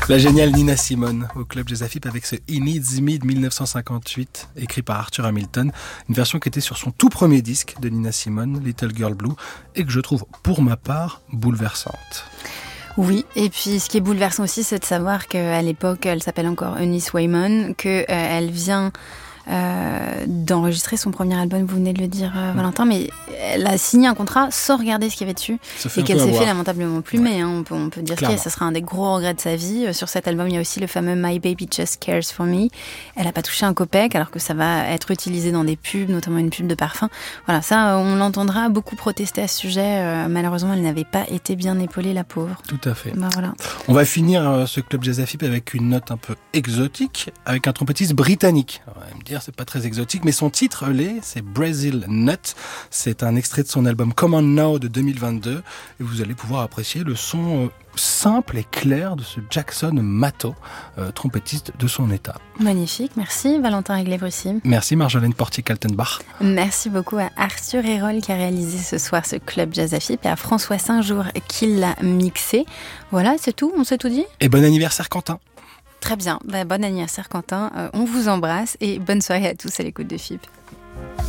La géniale Nina Simone au Club Jazz Afip avec ce He Needs Me de 1958, écrit par Arthur Hamilton. Une version qui était sur son tout premier disque de Nina Simone, Little Girl Blue, et que je trouve, pour ma part, bouleversante. Oui, et puis ce qui est bouleversant aussi, c'est de savoir qu'à l'époque, elle s'appelle encore Eunice Wyman, qu'elle vient d'enregistrer son premier album, vous venez de le dire Valentin, mais elle a signé un contrat sans regarder ce qu'il y avait dessus et qu'elle s'est fait lamentablement plumer, on peut dire que ça sera un des gros regrets de sa vie. Sur cet album, il y a aussi le fameux My Baby Just Cares For Me. Elle n'a pas touché un copec alors que ça va être utilisé dans des pubs, notamment une pub de parfum. Voilà, ça on l'entendra beaucoup protester à ce sujet. Malheureusement, elle n'avait pas été bien épaulée, la pauvre. Tout à fait. Voilà. On va finir ce Club Jazz Afip avec une note un peu exotique, avec un trompettiste britannique. On va me dire, c'est pas très exotique, mais son titre c'est Brazil Nut. C'est un extrait de son album Come On Now de 2022 et vous allez pouvoir apprécier le son simple et clair de ce Jackson Matto, trompettiste de son état. Magnifique, merci Valentin Eglev aussi. Merci Marjolaine Portier-Kaltenbach. Merci beaucoup à Arthur Hérol qui a réalisé ce soir ce Club Jazz Afip et à François Saint-Jour qui l'a mixé. Voilà, c'est tout, on s'est tout dit. Et bon anniversaire Quentin. Très bien, bon anniversaire Quentin, on vous embrasse et bonne soirée à tous à l'écoute de FIP.